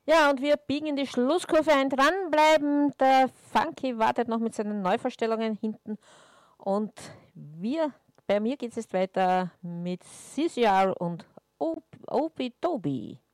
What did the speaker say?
Ja, und wir biegen in die Schlusskurve ein. Dranbleiben. Der Funky wartet noch mit seinen Neuvorstellungen hinten. Und bei mir geht es jetzt weiter mit CCR und Obi Dobi.